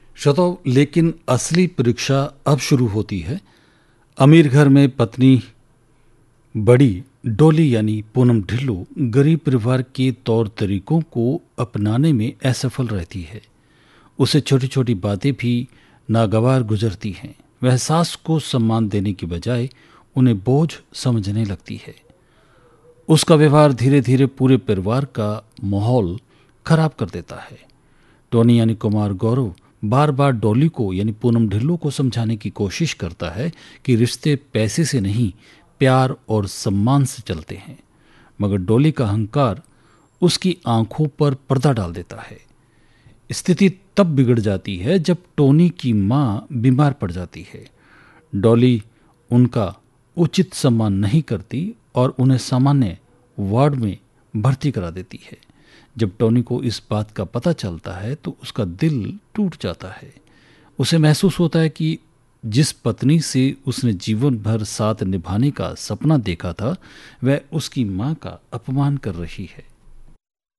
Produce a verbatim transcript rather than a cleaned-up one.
श्रोताओ, लेकिन असली परीक्षा अब शुरू होती है। अमीर घर में पत्नी बड़ी डोली यानी पूनम ढिल्लो गरीब परिवार के तौर तरीकों को अपनाने में असफल रहती है। उसे छोटी छोटी बातें भी नागवार गुजरती हैं। वह सास को सम्मान देने की बजाय उन्हें बोझ समझने लगती है। उसका व्यवहार धीरे धीरे पूरे परिवार का माहौल खराब कर देता है। टोनी यानी कुमार गौरव बार बार डॉली को यानी पूनम ढिल्लो को समझाने की कोशिश करता है कि रिश्ते पैसे से नहीं, प्यार और सम्मान से चलते हैं। मगर डॉली का अहंकार उसकी आंखों पर पर्दा डाल देता है। स्थिति तब बिगड़ जाती है जब टोनी की मां बीमार पड़ जाती है। डॉली उनका उचित सम्मान नहीं करती और उन्हें सामान्य वार्ड में भर्ती करा देती है। जब टोनी को इस बात का पता चलता है तो उसका दिल टूट जाता है। उसे महसूस होता है कि जिस पत्नी से उसने जीवन भर साथ निभाने का सपना देखा था, वह उसकी मां का अपमान कर रही है।